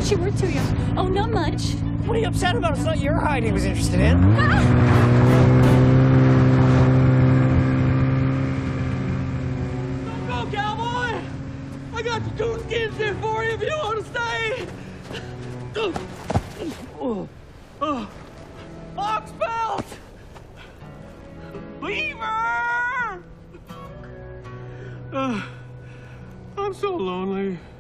much she worth to you? Oh, not much. What are you upset about? It's not your hide he was interested in. Ah! Go, cowboy! I got the coonskins here for you if you want to stay. Ox belt! Beaver! I'm so lonely.